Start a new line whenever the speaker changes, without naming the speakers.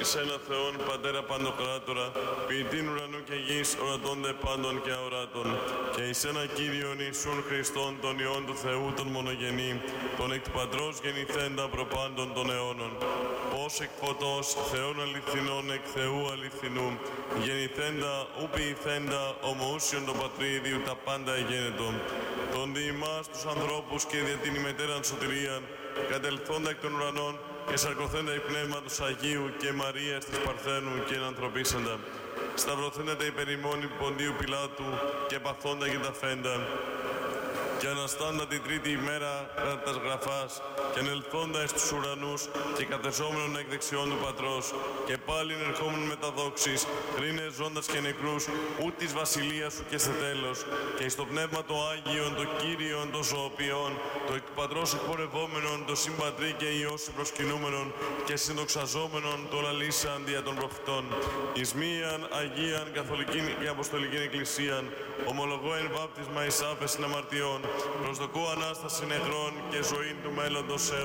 εις ένα Θεόν Πατέρα Παντοκράτορα, ποιητήν ουρανού και γης, ορατώνται πάντων και αοράτων, και εις ένα Κύριον Ιησούν Χριστόν, τον Υιόν του Θεού, τον μονογενή, τον εκ του Πατρός γεννηθέντα προπάντων των αιώνων, ως εκ φωτός Θεόν αληθινών εκ Θεού αληθινού, γεννηθέντα, ου ποιηθέντα, ομοούσιον το Πατρίδιου τα πάντα εγένετο, τον δι' ημάς τους ανθρώπους και δια την ημετέραν σωτηρίαν, κατελθόντα εκ των ουρανών και σαρκωθέντα η Πνεύματος Αγίου και Μαρίας της Παρθένου και ενανθρωπίσαντα, σταυρωθέντα τα υπερημόνη Ποντίου Πιλάτου και παθόντα και τα φέντα, και αναστάντα την τρίτη ημέρα κατά τας γραφάς, και ανελθόντα εις τους ουρανούς και κατεσόμενον εκ δεξιών του Πατρός, και πάλιν ερχόμενον με τα δόξης, κρίνες ζώντας και νεκρούς, ού της βασιλείας σου και σε τέλος, και εις το Πνεύμα το Άγιον, το Κύριον, το ζωοποιόν, το εκ του Πατρός εκπορευόμενον, το συμπατρί και Υιός προσκυνούμενον, και συνδοξαζόμενον το λαλήσαν δια των προφητών, εις μίαν Αγίαν Καθολικήν και Αποστολικήν Εκκλησίαν, ομολογώ εν βάπτισμα εις άφεσιν αμαρτιών, προσδοκώ Ανάσταση νεκρών και ζωήν του μέλλοντος